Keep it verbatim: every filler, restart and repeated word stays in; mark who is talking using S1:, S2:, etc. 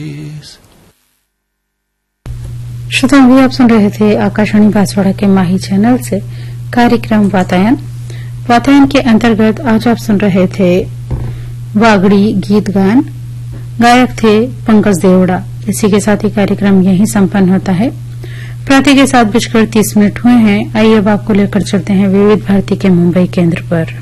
S1: श्रोताओं, अभी आप सुन रहे थे आकाशवाणी बांसवाड़ा के माही चैनल से कार्यक्रम वातायन। वातायन के अंतर्गत आज आप सुन रहे थे वागड़ी गीत गान, गायक थे पंकज देवड़ा। इसी के साथ ही कार्यक्रम यहीं संपन्न होता है। प्रातः के सात बजकर तीस मिनट हुए हैं। आइए अब आपको लेकर चलते हैं विविध भारती के मुंबई केंद्र पर।